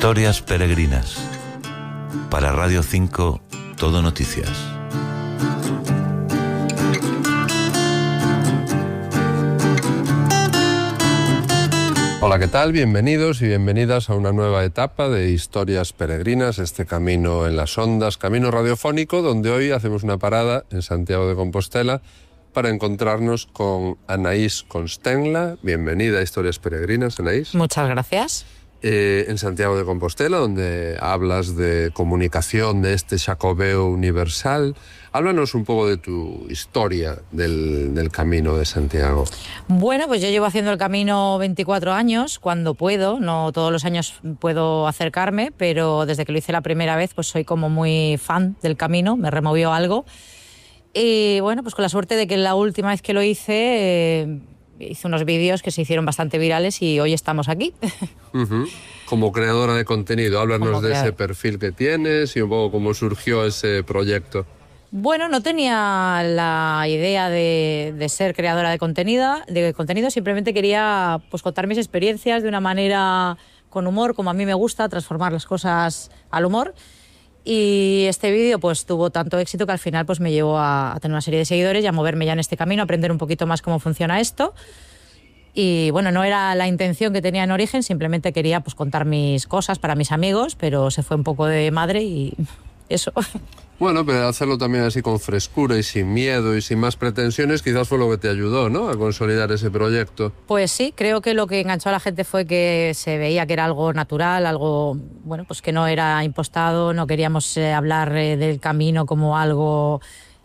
Historias peregrinas. Para Radio 5, Todo Noticias. Hola, ¿qué tal? Bienvenidos y bienvenidas a una nueva etapa de Historias Peregrinas, este camino en las ondas, camino radiofónico, donde hoy hacemos una parada en Santiago de Compostela para encontrarnos con Anaís Constenla. Bienvenida a Historias Peregrinas, Anaís. Muchas gracias. En Santiago de Compostela, donde hablas de comunicación, de este Xacobeo universal. Háblanos un poco de tu historia del Camino de Santiago. Bueno, pues yo llevo haciendo el camino 24 años, cuando puedo. No todos los años puedo acercarme, pero desde que lo hice la primera vez, pues soy como muy fan del camino, me removió algo. Y bueno, pues con la suerte de que la última vez que lo hice unos vídeos que se hicieron bastante virales y hoy estamos aquí. Como creadora de contenido, háblanos de ese perfil que tienes y un poco cómo surgió ese proyecto. Bueno, no tenía la idea de ser creadora de contenido, simplemente quería pues contar mis experiencias de una manera con humor, como a mí me gusta, transformar las cosas al humor. Y este vídeo pues tuvo tanto éxito que al final pues me llevó a tener una serie de seguidores y a moverme ya en este camino, a aprender un poquito más cómo funciona esto. Y bueno, no era la intención que tenía en origen, simplemente quería pues contar mis cosas para mis amigos, pero se fue un poco de madre y eso. Bueno, pero hacerlo también así con frescura y sin miedo y sin más pretensiones quizás fue lo que te ayudó, ¿no?, a consolidar ese proyecto. Pues sí, creo que lo que enganchó a la gente fue que se veía que era algo natural, algo, bueno, pues que no era impostado, no queríamos hablar del camino como algo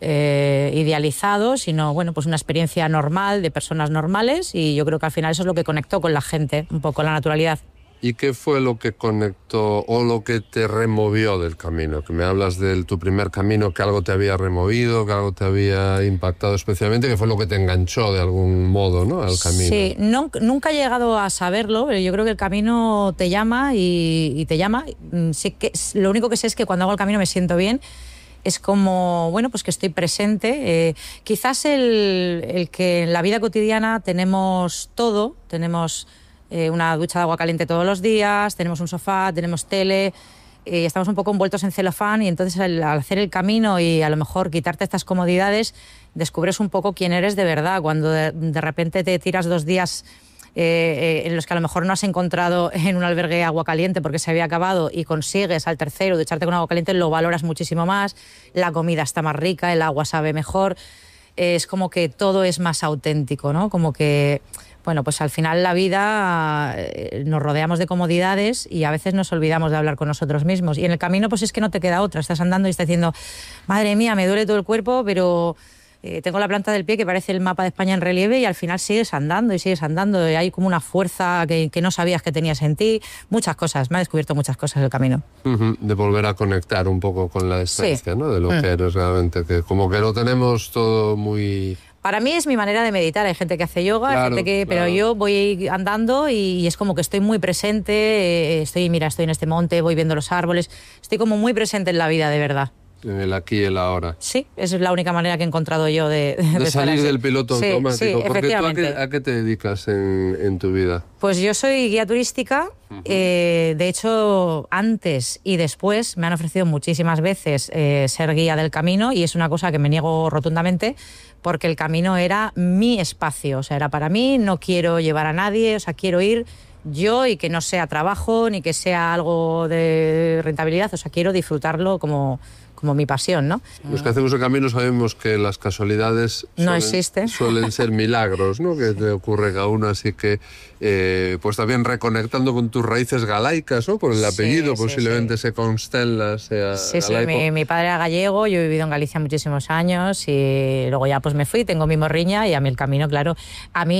idealizado, sino, bueno, pues una experiencia normal de personas normales, y yo creo que al final eso es lo que conectó con la gente, un poco la naturalidad. ¿Y qué fue lo que conectó o lo que te removió del camino? Que me hablas de tu primer camino, que algo te había removido, que algo te había impactado especialmente, que fue lo que te enganchó de algún modo, ¿no?, al camino. Sí, nunca he llegado a saberlo, pero yo creo que el camino te llama y te llama. Sí que, lo único que sé es que cuando hago el camino me siento bien. Es como, bueno, pues que estoy presente. Quizás el que en la vida cotidiana tenemos todo, tenemos una ducha de agua caliente todos los días, tenemos un sofá, tenemos tele, estamos un poco envueltos en celofán, y entonces al hacer el camino y a lo mejor quitarte estas comodidades, descubres un poco quién eres de verdad. Cuando de repente te tiras 2 días en los que a lo mejor no has encontrado en un albergue agua caliente porque se había acabado, y consigues al tercero ducharte con agua caliente, lo valoras muchísimo más, la comida está más rica, el agua sabe mejor, es como que todo es más auténtico, ¿no? Como que, bueno, pues al final la vida nos rodeamos de comodidades y a veces nos olvidamos de hablar con nosotros mismos, y en el camino pues es que no te queda otra, estás andando y estás diciendo, madre mía, me duele todo el cuerpo, pero tengo la planta del pie que parece el mapa de España en relieve, y al final sigues andando y hay como una fuerza que no sabías que tenías en ti. Muchas cosas, me ha descubierto muchas cosas el camino. De volver a conectar un poco con la esencia, sí, ¿no?, de lo que eres realmente, que como que lo tenemos todo muy... Para mí es mi manera de meditar. Hay gente que hace yoga, claro, hay gente que, pero yo voy andando y es como que estoy muy presente. Estoy en este monte, voy viendo los árboles, estoy como muy presente en la vida de verdad. En el aquí y el ahora. Sí, esa es la única manera que he encontrado yo de salir del piloto automático. Sí, porque efectivamente. ¿tú a qué te dedicas en tu vida? Pues yo soy guía turística. De hecho, antes y después me han ofrecido muchísimas veces ser guía del camino, y es una cosa que me niego rotundamente, porque el camino era mi espacio, o sea, era para mí, no quiero llevar a nadie, o sea, quiero ir yo, y que no sea trabajo ni que sea algo de rentabilidad, o sea, quiero disfrutarlo como mi pasión, ¿no? Los que hacemos el camino sabemos que las casualidades no existen. Suelen ser milagros, ¿no?, que te ocurre a uno, así que pues también reconectando con tus raíces galaicas, ¿no?, por el apellido, sí, posiblemente sí. Se Constenla, sea galaico. Sí, mi padre era gallego, yo he vivido en Galicia muchísimos años y luego ya pues me fui, tengo mi morriña, y a mí el camino, claro, a mí